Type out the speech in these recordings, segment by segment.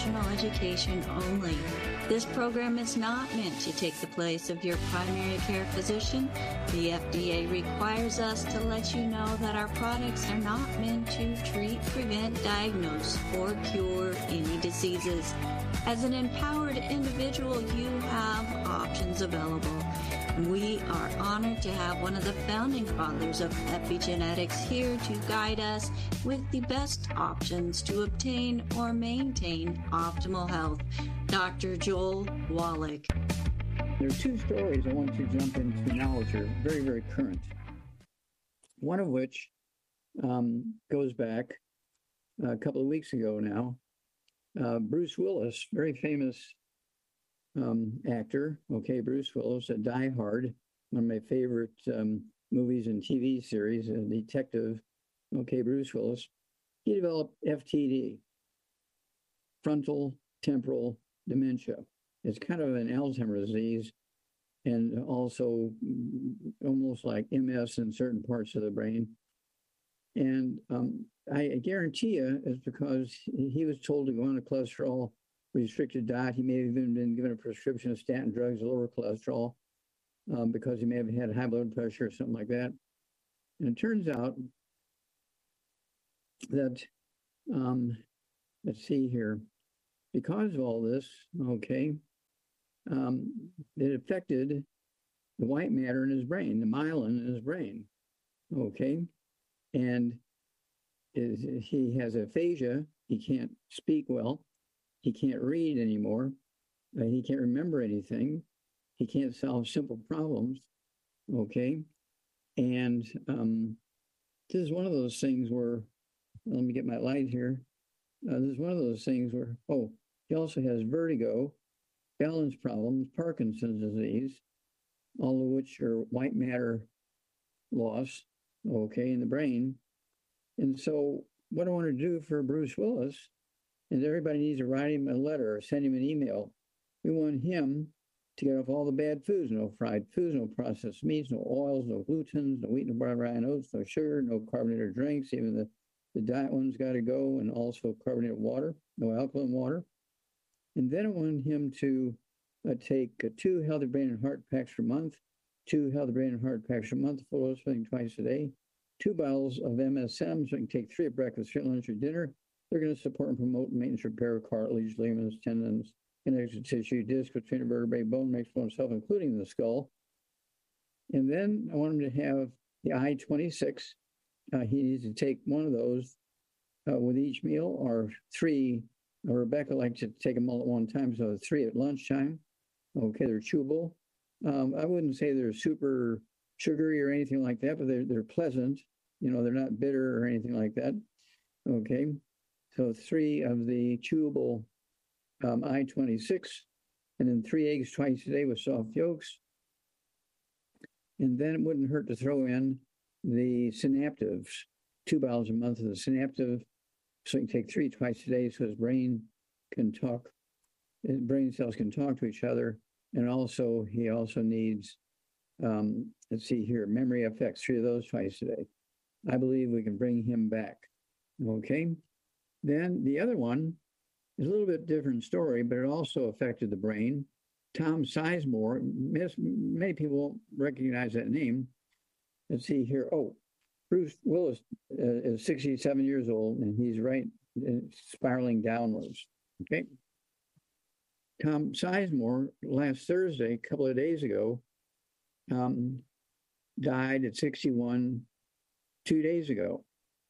optional education only. This program is not meant to take the place of your primary care physician. The FDA requires us to let you know that our products are not meant to treat, prevent, diagnose, or cure any diseases. As an empowered individual, you have options available. We are honored to have one of the founding fathers of epigenetics here to guide us with the best options to obtain or maintain optimal health. Dr. Joel Wallach. There are two stories I want to jump into now, which are very, very current. One of which goes back a couple of weeks ago now. Bruce Willis, very famous actor, Bruce Willis, a Die Hard, one of my favorite movies and TV series, a detective, Bruce Willis. He developed FTD, frontal temporal dementia. It's kind of an Alzheimer's disease and also almost like MS in certain parts of the brain. And I guarantee you it's because he was told to go on a cholesterol restricted diet. He may have even been given a prescription of statin drugs to lower cholesterol because he may have had high blood pressure or something like that. And it turns out that, let's see here, because of all this, it affected the white matter in his brain, the myelin in his brain, and he has aphasia. He can't speak well. He can't read anymore. He can't remember anything. He can't solve simple problems. And this is one of those things where, let me get my light here. This is one of those things where, he also has vertigo, balance problems, Parkinson's disease, all of which are white matter loss, in the brain. And so what I want to do for Bruce Willis is everybody needs to write him a letter or send him an email. We want him to get off all the bad foods, no fried foods, no processed meats, no oils, no glutens, no wheat, no brown rye and oats, no sugar, no carbonated drinks, even the diet one's got to go, and also carbonated water, no alkaline water. And then I want him to take 2 healthy brain and heart packs per month, 2 healthy brain and heart packs per month, full dose twice a day, 2 bottles of MSM, so he can take 3 at breakfast, 3 at lunch, or dinner. They're going to support and promote maintenance, repair, cartilage, ligaments, tendons, connective tissue, disc between the vertebrae, bone, makes bone itself, including the skull. And then I want him to have the I-26. He needs to take 1 of those with each meal, or 3. Rebecca likes to take them all at one time, so 3 at lunchtime. They're chewable. I wouldn't say they're super sugary or anything like that, but they're pleasant. They're not bitter or anything like that. So 3 of the chewable I-26, and then 3 eggs twice a day with soft yolks. And then it wouldn't hurt to throw in the Synaptives, 2 bottles a month of the Synaptive, so he can take 3 twice a day so his brain cells can talk to each other. And also, he also needs, let's see here, Memory FX, 3 of those twice a day. I believe we can bring him back. Then the other one is a little bit different story, but it also affected the brain. Tom Sizemore, many people won't recognize that name. Let's see here. Bruce Willis is 67 years old, and he's spiraling downwards. Tom Sizemore, last Thursday, a couple of days ago, died at 61 2 days ago,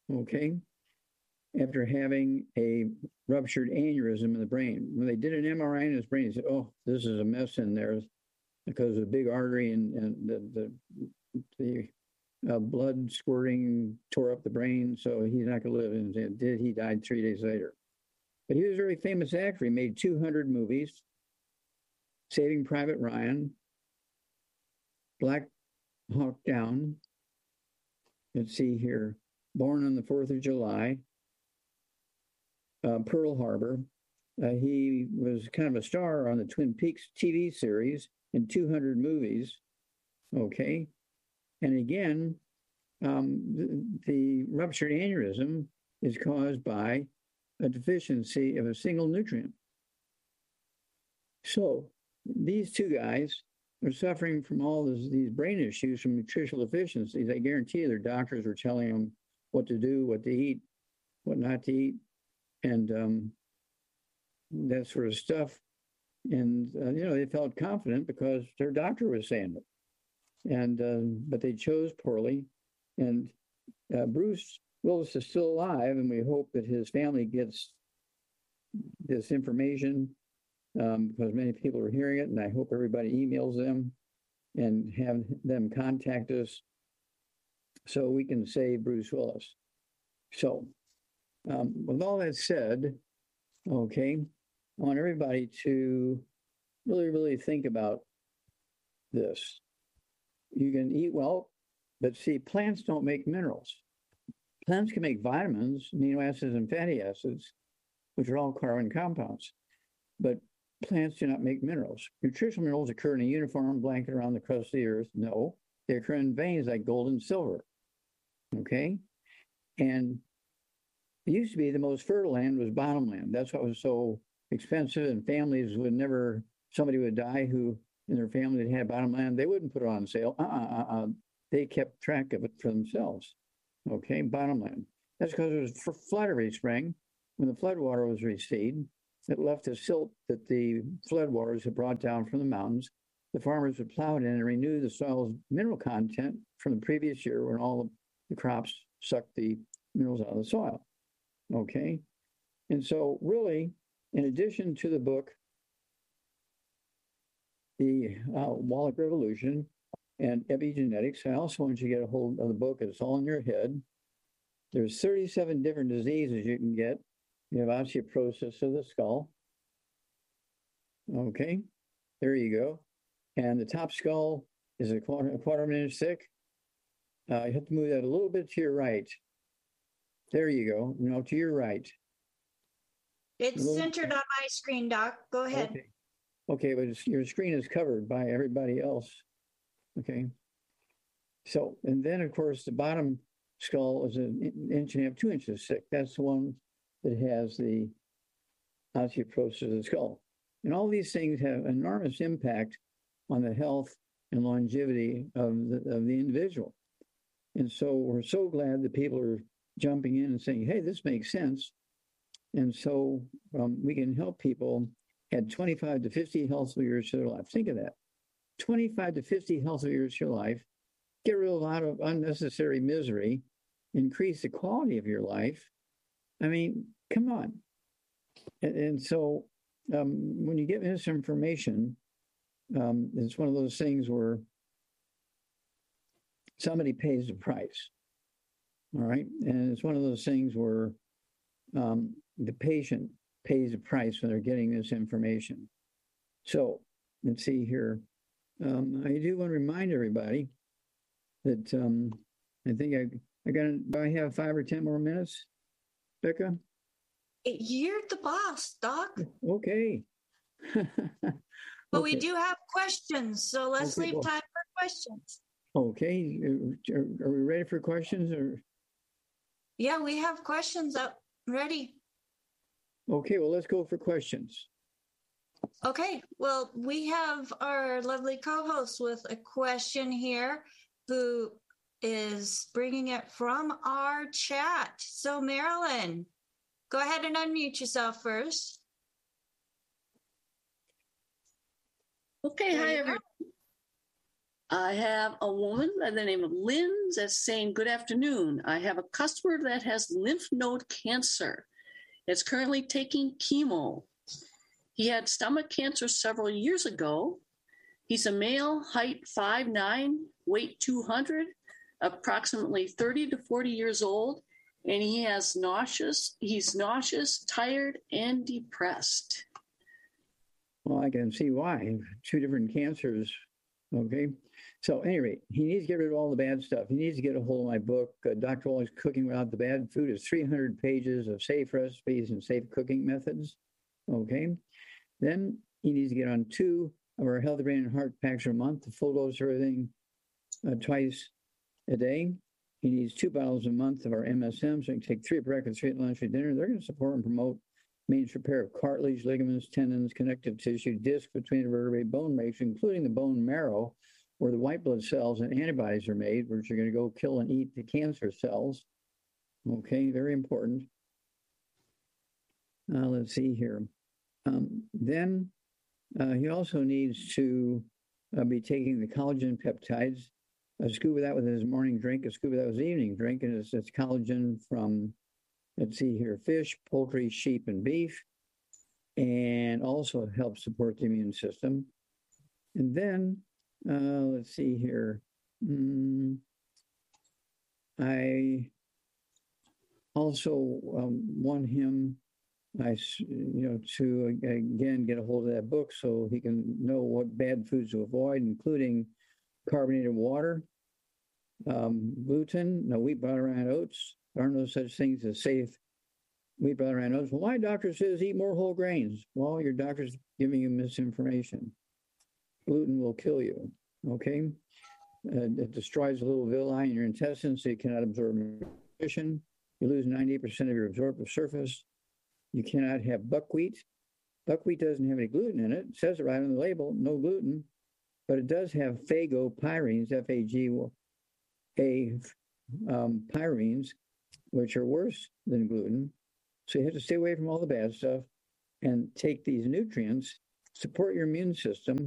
after having a ruptured aneurysm in the brain. When they did an MRI in his brain, they said, this is a mess in there because of the big artery and the blood squirting tore up the brain, so he's not going to live. And he died 3 days later. But he was a very famous actor. He made 200 movies: Saving Private Ryan, Black Hawk Down, let's see here, Born on the 4th of July, Pearl Harbor. He was kind of a star on the Twin Peaks TV series in 200 movies. And again, the ruptured aneurysm is caused by a deficiency of a single nutrient. So these two guys are suffering from all these brain issues from nutritional deficiencies. I guarantee you their doctors are telling them what to do, what to eat, what not to eat, and that sort of stuff. And, they felt confident because their doctor was saying it. And, but they chose poorly. And Bruce Willis is still alive, and we hope that his family gets this information because many people are hearing it, and I hope everybody emails them and have them contact us so we can save Bruce Willis. So with all that said, okay, I want everybody to really, really think about this. You can eat well, but see, plants don't make minerals. Plants can make vitamins, amino acids, and fatty acids, which are all carbon compounds. But plants do not make minerals. Nutritional minerals occur in a uniform blanket around the crust of the earth. No, they occur in veins like gold and silver. Okay? And it used to be the most fertile land was bottomland. That's what was so expensive, and families would never, somebody would die who in their family that had bottomland, they wouldn't put it on sale. They kept track of it for themselves. Okay, bottomland. That's because it was flood every spring. When the flood water was receded, it left a silt that the flood waters had brought down from the mountains. The farmers would plow it in and renew the soil's mineral content from the previous year when all the crops sucked the minerals out of the soil. Okay? And so really, in addition to the book, The Wallach Revolution and Epigenetics, I also want you to get a hold of the book. It's all in your head. There's 37 different diseases you can get. You have osteoporosis of the skull. Okay, there you go. And the top skull is a quarter of an inch thick. You have to move that a little bit to your right. There you go. No, to your right. It's centered on my screen, Doc. Go ahead. Okay, but your screen is covered by everybody else. Okay. So, and then of course the bottom skull is an inch and a half, 2 inches thick. That's the one that has the osteoporosis of the skull. And all these things have enormous impact on the health and longevity of the individual. And so we're so glad that people are jumping in and saying, hey, this makes sense. And so we can help people add 25 to 50 healthful years to their life. Think of that. 25 to 50 healthful years to your life. Get rid of a lot of unnecessary misery. Increase the quality of your life. I mean, come on. And so when you get this information, it's one of those things where somebody pays the price. All right. And it's one of those things where the patient pays the price when they're getting this information. So let's see here. I do want to remind everybody that I think do I have 5 or 10 more minutes, Becca? You're the boss, Doc. Okay. But we do have questions, so let's leave time for questions. Okay. Are we ready for questions? Or? Yeah, we have questions up ready. Okay, well, let's go for questions. Okay, well, we have our lovely co-host with a question here who is bringing it from our chat. So, Marilyn, go ahead and unmute yourself first. Okay, hi, everyone. I have a woman by the name of Lynn that's saying, good afternoon. I have a customer that has lymph node cancer. It's currently taking chemo. He had stomach cancer several years ago. He's a male, height 5'9", weight 200, approximately 30 to 40 years old, and he's nauseous, tired, and depressed. Well, I can see why. 2 different cancers. Okay. So at any rate, he needs to get rid of all the bad stuff. He needs to get a hold of my book, Dr. Waller's Cooking Without the Bad Food. It's 300 pages of safe recipes and safe cooking methods. Okay. Then he needs to get on 2 of our Healthy Brain and Heart packs a month, the full dose of everything twice a day. He needs 2 bottles a month of our MSM, so he can take 3 at breakfast, 3 at lunch, 3 at dinner. They're going to support and promote maintenance repair of cartilage, ligaments, tendons, connective tissue, disc between the vertebrae, bone matrix, including the bone marrow, where the white blood cells and antibodies are made, which are going to go kill and eat the cancer cells. Okay, very important. Let's see here. Then he also needs to be taking the collagen peptides, a scoop of that with his morning drink, a scoop of that with his evening drink, and it's collagen from, let's see here, fish, poultry, sheep, and beef, and also helps support the immune system. And then, let's see here, I also want him, to again get a hold of that book so he can know what bad foods to avoid, including carbonated water, gluten, no wheat, butter, and oats. There are no such things as safe wheat, butter, and oats. Well, my doctor says eat more whole grains. Well, your doctor's giving you misinformation. Gluten will kill you. Okay, it destroys the little villi in your intestines, so you cannot absorb nutrition. You lose 90% of your absorptive surface. You cannot have buckwheat. Buckwheat doesn't have any gluten in it. It says it right on the label, no gluten, but it does have phagopyrenes, F-A-G-A pyrenes, which are worse than gluten. So you have to stay away from all the bad stuff and take these nutrients, support your immune system.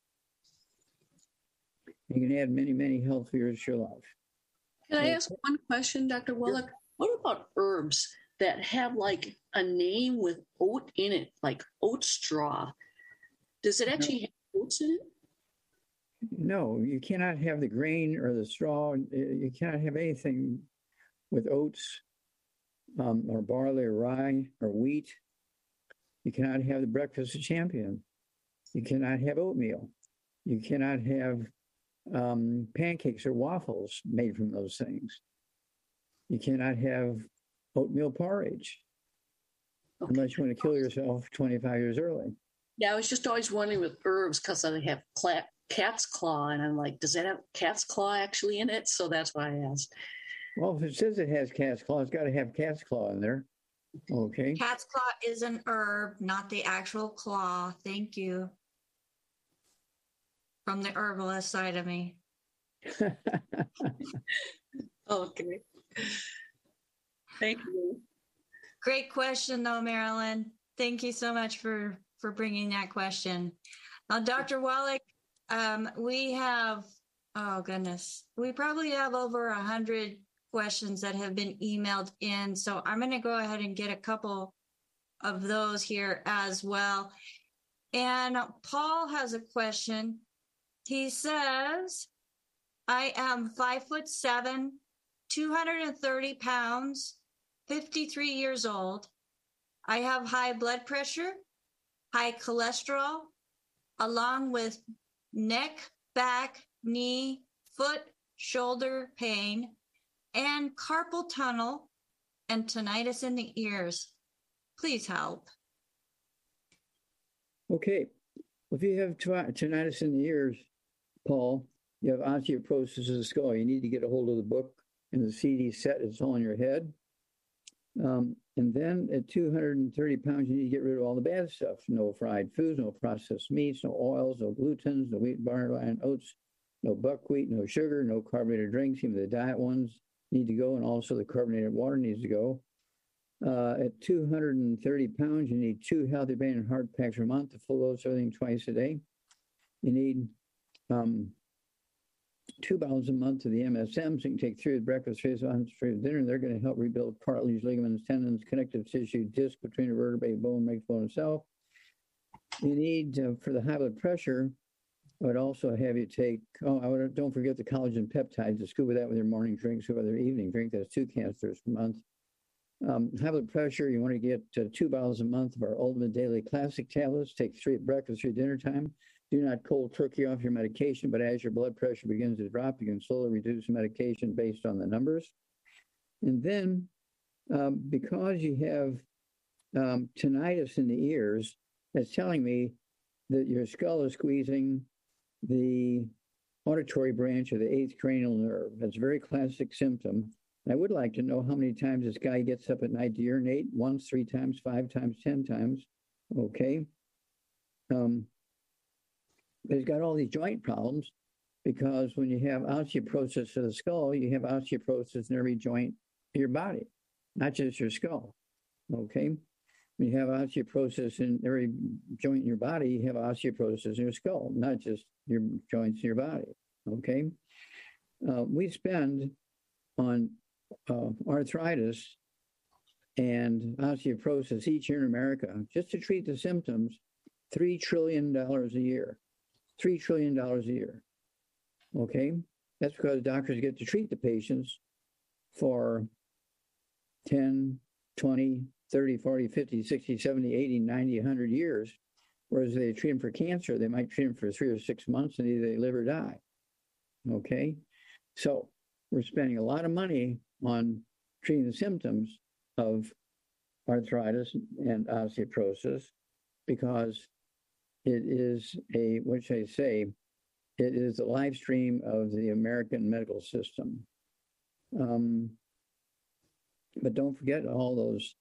You can add many, many health years to your life. Can I ask one question, Dr. Wallach? Sure. What about herbs that have like a name with oat in it, like oat straw? Does it actually have oats in it? No, you cannot have the grain or the straw. You cannot have anything with oats or barley or rye or wheat. You cannot have the breakfast of champion. You cannot have oatmeal. You cannot have pancakes or waffles made from those things. You cannot have oatmeal porridge unless you want to kill yourself 25 years early. Yeah, I was just always wondering with herbs because they have cat's claw, and I'm like, does that have cat's claw actually in it? So that's why I asked. Well, if it says it has cat's claw, it's got to have cat's claw in there. Okay. Cat's claw is an herb, not the actual claw. Thank you. From the herbalist side of me. Okay. Thank you. Great question, though, Marilyn. Thank you so much for bringing that question. Now, Dr. Wallach, we have, oh goodness, we probably have over 100 questions that have been emailed in. So I'm going to go ahead and get a couple of those here as well. And Paul has a question. He says, I am 5'7", 230 pounds, 53 years old. I have high blood pressure, high cholesterol, along with neck, back, knee, foot, shoulder pain, and carpal tunnel and tinnitus in the ears. Please help. Okay. If you have tinnitus in the ears, Paul, you have osteoporosis of the skull. You need to get a hold of the book and the CD set. It's all in your head. And then at 230 pounds, you need to get rid of all the bad stuff. No fried foods, no processed meats, no oils, no glutens, no wheat, barley, and oats, no buckwheat, no sugar, no carbonated drinks. Even the diet ones need to go, and also the carbonated water needs to go. At 230 pounds, you need 2 healthy brain and heart packs a month, to full dose everything twice a day. You need 2 bottles a month of the MSM, so you can take 3 with breakfast, 3 with dinner. They're going to help rebuild cartilage, ligaments, tendons, connective tissue, disc between the vertebrae, bone, makes bone itself. You need, for the high blood pressure, I would also have you take, don't forget the collagen peptides, a scoop of that with your morning drink, scoop of their evening drink. That's 2 canisters per month. High blood pressure, you want to get 2 bottles a month of our Ultimate Daily Classic tablets. Take 3 at breakfast, 3 at dinner time. Do not cold turkey off your medication, but as your blood pressure begins to drop, you can slowly reduce the medication based on the numbers. And then, because you have tinnitus in the ears, that's telling me that your skull is squeezing the auditory branch of the 8th cranial nerve. That's a very classic symptom I would like to know how many times this guy gets up at night to urinate. Once, 3 times, 5 times, 10 times. Okay. But he's got all these joint problems because when you have osteoporosis of the skull, you have osteoporosis in every joint of your body, not just your skull. Okay. When you have osteoporosis in every joint in your body, you have osteoporosis in your skull, not just your joints in your body. Okay. We spend on arthritis and osteoporosis each year in America, just to treat the symptoms, $3 trillion a year. $3 trillion a year. Okay? That's because doctors get to treat the patients for 10, 20, 30, 40, 50, 60, 70, 80, 90, 100 years. Whereas they treat them for cancer, they might treat them for 3 or 6 months and either they live or die. Okay? So we're spending a lot of money on treating the symptoms of arthritis and osteoporosis because it is what should I say, it is the live stream of the American medical system. But don't forget all those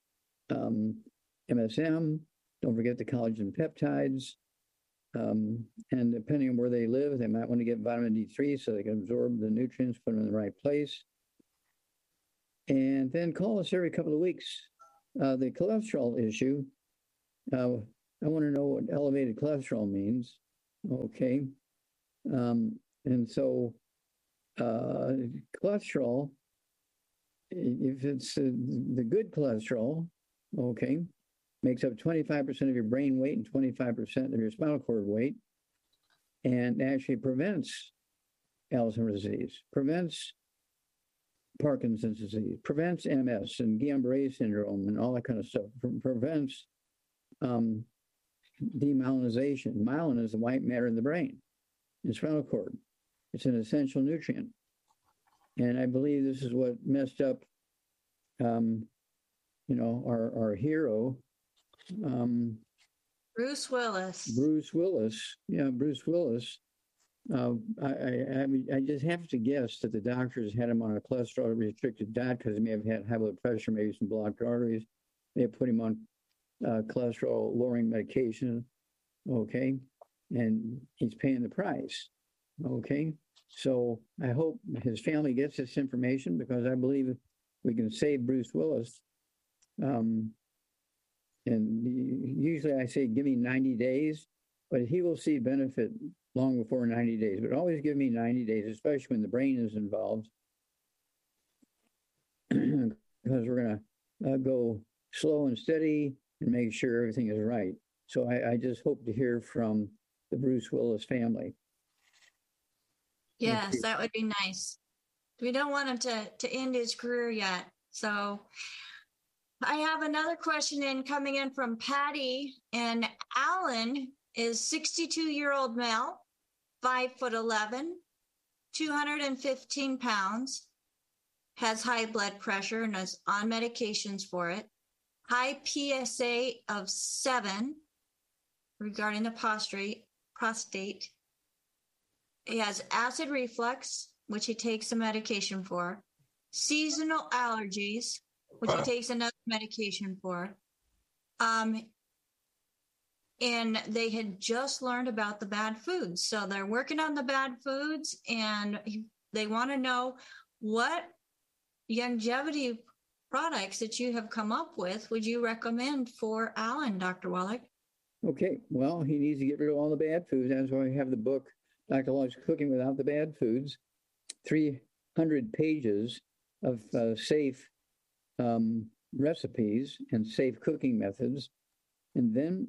MSM, don't forget the collagen peptides, and depending on where they live, they might want to get vitamin D3 so they can absorb the nutrients, put them in the right place. And then call us every couple of weeks. The cholesterol issue, I want to know what elevated cholesterol means. Okay. And so cholesterol, if it's the good cholesterol, okay, makes up 25% of your brain weight and 25% of your spinal cord weight, and actually prevents Alzheimer's disease, prevents Parkinson's disease, prevents MS and Guillain-Barré syndrome and all that kind of stuff, prevents demyelinization. Myelin is the white matter in the brain, in the spinal cord. It's an essential nutrient. And I believe this is what messed up, our hero, Bruce Willis. Bruce Willis. Yeah, Bruce Willis. I just have to guess that the doctors had him on a cholesterol restricted diet because he may have had high blood pressure, maybe some blocked arteries. They put him on cholesterol lowering medication. Okay. And he's paying the price. Okay. So I hope his family gets this information because I believe we can save Bruce Willis. And usually I say, give me 90 days, but he will see benefit long before 90 days. But always give me 90 days, especially when the brain is involved, because we're going to go slow and steady and make sure everything is right. So I just hope to hear from the Bruce Willis family. Yes, that would be nice. We don't want him to end his career yet. So I have another question coming in from Patty, and Alan is 62-year-old male, 5'11", 215 pounds, has high blood pressure and is on medications for it, high PSA of 7 regarding the prostate. He has acid reflux, which he takes some medication for, seasonal allergies, which he takes another medication for. And they had just learned about the bad foods. So they're working on the bad foods, and they want to know what longevity products that you have come up with would you recommend for Alan, Dr. Wallach? Okay, well, he needs to get rid of all the bad foods. That's why we have the book, Dr. Wallach's Cooking Without the Bad Foods, 300 pages of safe recipes and safe cooking methods. And then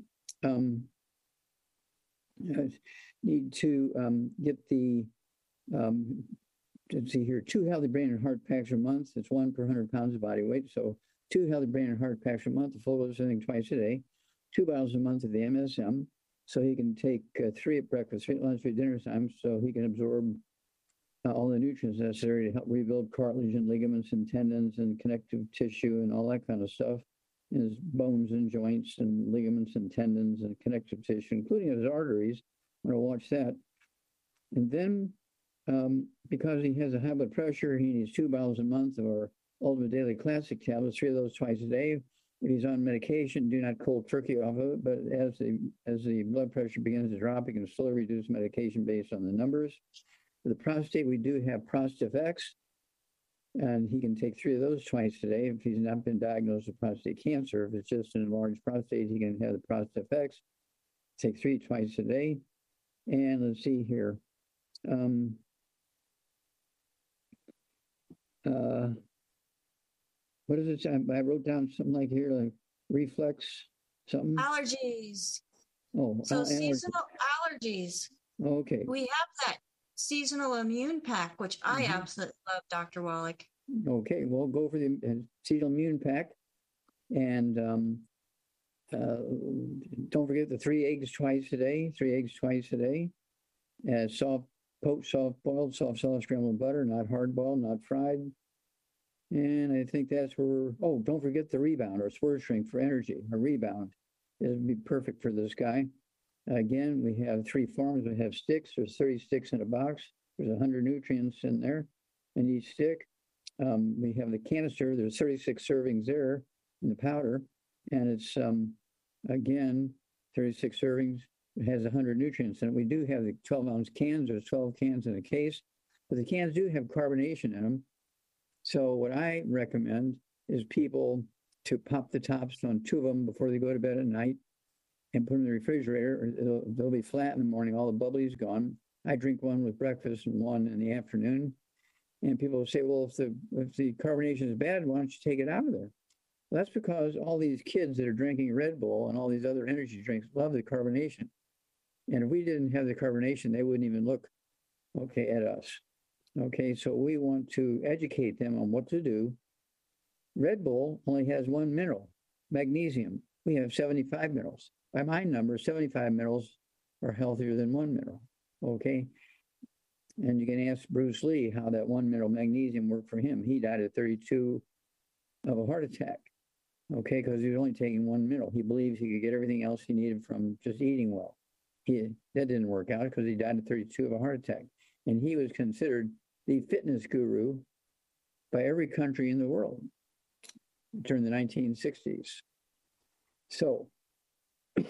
need to get the, let's see here, 2 healthy brain and heart packs a month. It's 1 per 100 pounds of body weight. So 2 healthy brain and heart packs a month, a full dose of something twice a day, 2 bottles a month of the MSM. So he can take 3 at breakfast, 3 at lunch, 3 at dinner time, so he can absorb all the nutrients necessary to help rebuild cartilage and ligaments and tendons and connective tissue and all that kind of stuff in his bones and joints and ligaments and tendons and connective tissue, including his arteries. I'm going to watch that. And then because he has a high blood pressure, he needs 2 bottles a month or Ultimate Daily Classic tablets, 3 of those twice a day. If he's on medication, do not cold turkey off of it. But as the blood pressure begins to drop, you can slowly reduce medication based on the numbers. For the prostate, we do have Prostifex, and he can take 3 of those twice a day. If he's not been diagnosed with prostate cancer, if it's just an enlarged prostate, he can have the Prostifex. Take 3 twice a day. And let's see here. What is it? I wrote down something like here, like reflex, something. Allergies. Oh, So seasonal allergies. Okay. We have that seasonal immune pack, which I absolutely love, Dr. Wallach. Okay, we'll go for the seasonal immune pack. And don't forget the 3 eggs twice a day, 3 eggs twice a day. Soft poached, soft boiled, soft solid scrambled butter, not hard boiled, not fried. And I think that's where, don't forget the rebound or spur shrink for energy, a rebound. It would be perfect for this guy. Again, we have 3 forms. We have sticks. There's 30 sticks in a box. There's 100 nutrients in there in each stick. We have the canister. There's 36 servings there in the powder. And it's, again, 36 servings. It has 100 nutrients in it. We do have the 12-ounce cans. There's 12 cans in a case. But the cans do have carbonation in them. So what I recommend is people to pop the tops on 2 of them before they go to bed at night and put them in the refrigerator. Or they'll be flat in the morning. All the bubbly's gone. I drink one with breakfast and one in the afternoon. And people will say, well, if the carbonation is bad, why don't you take it out of there? Well, that's because all these kids that are drinking Red Bull and all these other energy drinks love the carbonation. And if we didn't have the carbonation, they wouldn't even look at us. Okay, so we want to educate them on what to do. Red Bull only has 1 mineral, magnesium. We have 75 minerals. By my number, 75 minerals are healthier than 1 mineral. Okay, and you can ask Bruce Lee how that 1 mineral magnesium worked for him. He died at 32 of a heart attack. Okay, because he was only taking 1 mineral. He believes he could get everything else he needed from just eating well. That didn't work out because he died at 32 of a heart attack. And he was considered the fitness guru by every country in the world during the 1960s. So I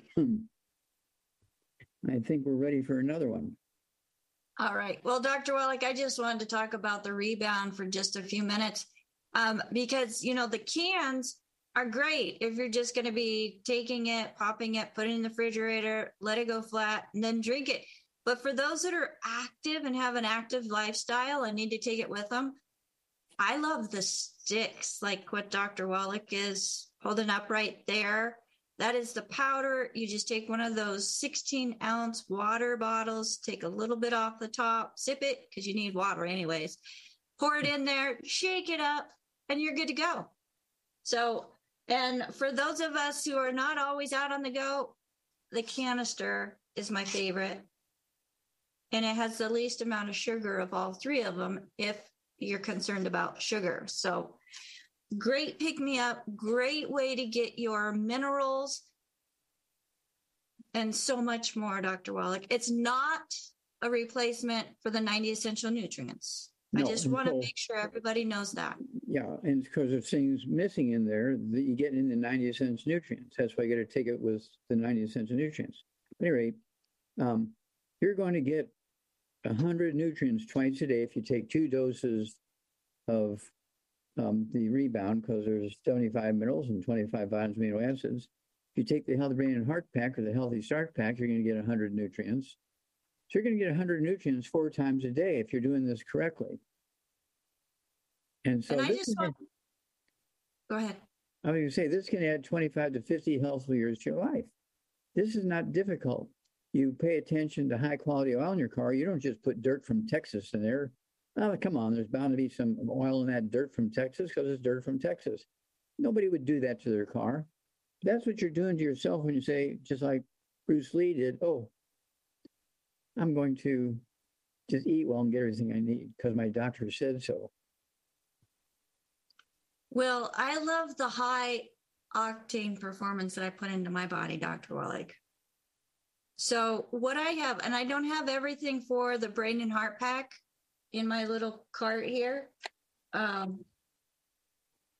think we're ready for another one. All right. Well, Dr. Wallach, I just wanted to talk about the rebound for just a few minutes because, the cans are great if you're just going to be taking it, popping it, putting it in the refrigerator, let it go flat, and then drink it. But for those that are active and have an active lifestyle and need to take it with them, I love the sticks, like what Dr. Wallach is holding up right there. That is the powder. You just take one of those 16-ounce water bottles, take a little bit off the top, sip it, because you need water anyways. Pour it in there, shake it up, and you're good to go. So, and for those of us who are not always out on the go, the canister is my favorite. And it has the least amount of sugar of all 3 of them if you're concerned about sugar. So great pick-me-up, great way to get your minerals and so much more, Dr. Wallach. It's not a replacement for the 90 essential nutrients. No, I just want to make sure everybody knows that. Yeah, and because of things missing in there that you get in the 90 essential nutrients. That's why you got to take it with the 90 essential nutrients. At any rate, you're going to get 100 nutrients twice a day if you take 2 doses of the rebound, because there's 75 minerals and 25 vitamins, amino acids. If you take the Healthy Brain and Heart Pack or the Healthy Start Pack, you're going to get 100 nutrients. So you're going to get 100 nutrients 4 times a day if you're doing this correctly. And so go ahead. I was going to say, this can add 25 to 50 healthful years to your life. This is not difficult. You pay attention to high quality oil in your car. You don't just put dirt from Texas in there. Oh, come on, there's bound to be some oil in that dirt from Texas because it's dirt from Texas. Nobody would do that to their car. That's what you're doing to yourself when you say, just like Bruce Lee did, I'm going to just eat well and get everything I need because my doctor said so. Well, I love the high octane performance that I put into my body, Dr. Wallach. So what I have, and I don't have everything for the Brain and Heart Pack in my little cart here.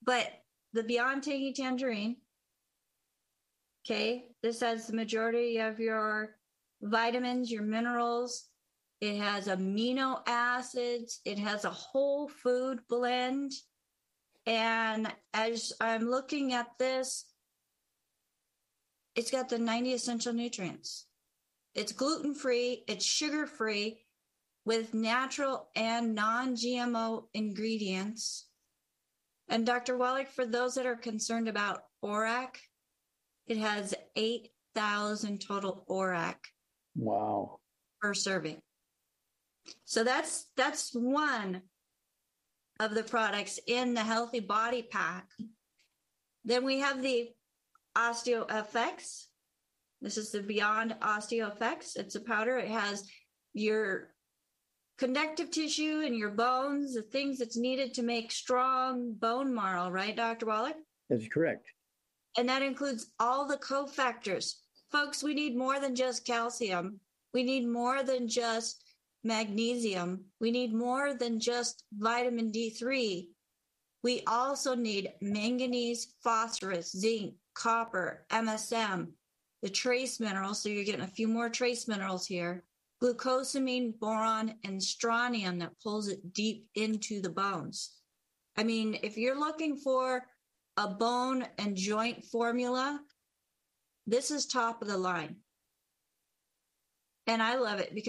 But the Beyond Tangy Tangerine, okay, this has the majority of your vitamins, your minerals. It has amino acids. It has a whole food blend. And as I'm looking at this, it's got the 90 essential nutrients. It's gluten-free, it's sugar-free, with natural and non-GMO ingredients. And Dr. Wallach, for those that are concerned about ORAC, it has 8,000 total ORAC Wow. per serving. So that's one of the products in the Healthy Body Pack. Then we have the OsteoFX. This is the Beyond OsteoFX. It's a powder. It has your connective tissue and your bones, the things that's needed to make strong bone marrow, right, Dr. Wallach? That's correct. And that includes all the cofactors. Folks, we need more than just calcium. We need more than just magnesium. We need more than just vitamin D3. We also need manganese, phosphorus, zinc, copper, MSM, the trace minerals. So you're getting a few more trace minerals here. Glucosamine, boron, and strontium that pulls it deep into the bones. I mean, if you're looking for a bone and joint formula, this is top of the line. And I love it because